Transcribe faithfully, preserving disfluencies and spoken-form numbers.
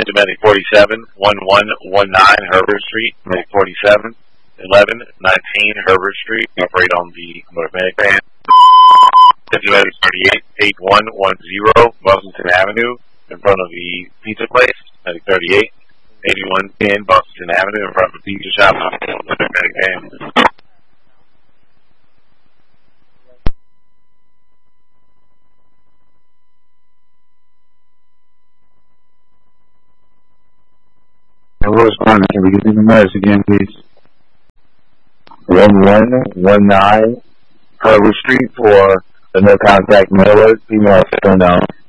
Attention Medic forty-seven, one one one nine Herbert Street, Medic forty-seven, eleven nineteen Herbert Street, operate on the North Medic van. Attention Medic thirty-eight, eight one one zero Buffington Avenue, in front of the pizza place, Medic thirty-eight, eighty-one ten Buffington Avenue, in front of the pizza shop, North Medic van. Hello, responding. Can we get the numbers again, please? one one one nine Herbert Street for the no contact mailer, female stone down.